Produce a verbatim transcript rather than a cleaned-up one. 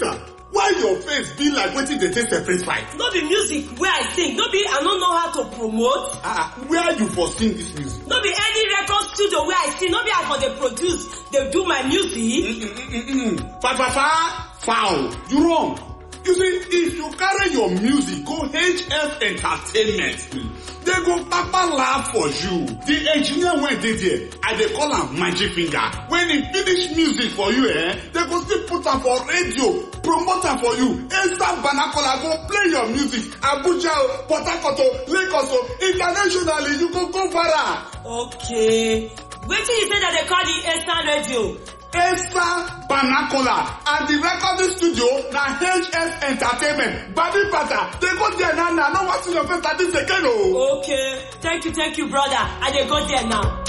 Anita, why your face be like wetin dey take separate fight? No be music wey I sing, no be I no know how to promote. Ah, where you for sing this music? No be any record studio wey I sing, no be I for dey produce, dey do my music. Mm-mm-mm-mm. Fa fa fa, foul, you wrong. You see, if you carry your music go H F Entertainment, they go papa laugh for you. The engineer wey dey there, I dey call am magic finger. When he finish music for you, eh, they go still put am for radio, promote am for you. Instant Banakola go play your music. Abuja, Port Harcourt, Lagos, internationally, you go go viral. Okay. Wetin you say that they call the Instant Radio? Instant Banakola and the recording studio na H F Entertainment. Badi Pata, they go there now. Now, no one see your face like this again. Oh. Okay. Thank you, thank you, brother. I dey go there now.